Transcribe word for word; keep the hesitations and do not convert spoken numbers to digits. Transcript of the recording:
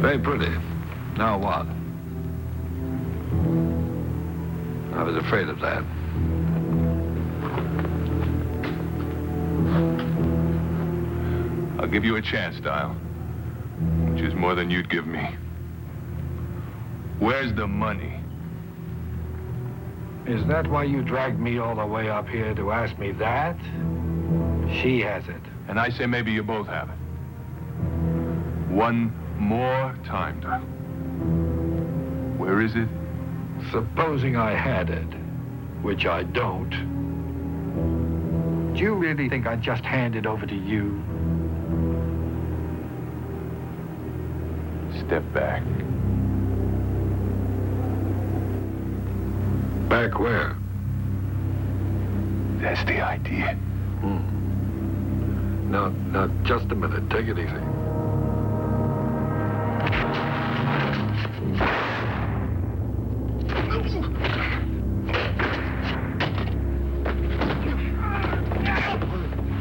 Very pretty. Now what? I was afraid of that. I'll give you a chance, Dial. Which is more than you'd give me. Where's the money? Is that why you dragged me all the way up here to ask me that? She has it. And I say maybe you both have it. One more time, Dial. Where is it? Supposing I had it, which I don't, do you really think I'd just hand it over to you? Step back. Back where? That's the idea. Hmm. Now, now, just a minute. Take it easy.